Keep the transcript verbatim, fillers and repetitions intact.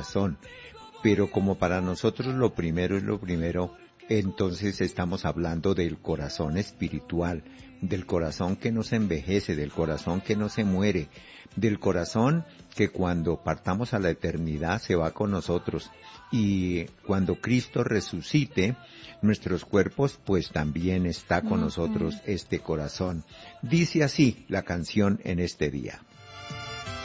corazón. Pero como para nosotros lo primero es lo primero, entonces estamos hablando del corazón espiritual, del corazón que no se envejece, del corazón que no se muere, del corazón que cuando partamos a la eternidad se va con nosotros. Y cuando Cristo resucite nuestros cuerpos, pues también está con nosotros este corazón. Dice así la canción en este día.